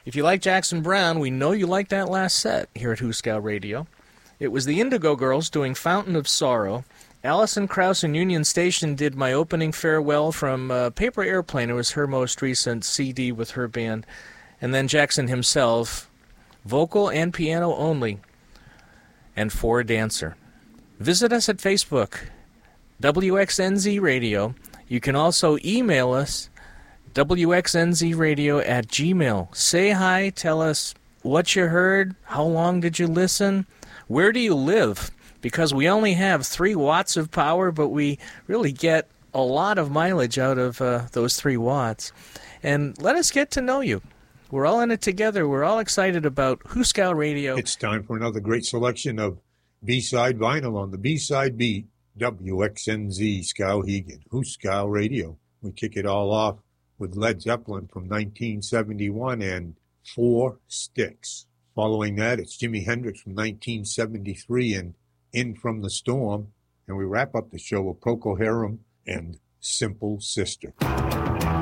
If you like Jackson Browne, we know you liked that last set here at Hooskow Radio. It was the Indigo Girls doing Fountain of Sorrow. Alison Krauss and Union Station did My Opening Farewell from Paper Airplane. It was her most recent CD with her band. And then Jackson himself, vocal and piano only, and For a Dancer. Visit us at Facebook, WXNZ Radio. You can also email us, WXNZradio@gmail.com. Say hi, tell us what you heard, how long did you listen, where do you live? Because we only have 3 watts of power, but we really get a lot of mileage out of those 3 watts. And let us get to know you. We're all in it together. We're all excited about Hooskow Radio. It's time for another great selection of B-side vinyl on the B-side beat. WXNZ Skowhegan, Hooskow Radio. We kick it all off with Led Zeppelin from 1971 and 4 Sticks. Following that, it's Jimi Hendrix from 1973 and In From the Storm. And we wrap up the show with Procol Harum and Simple Sister.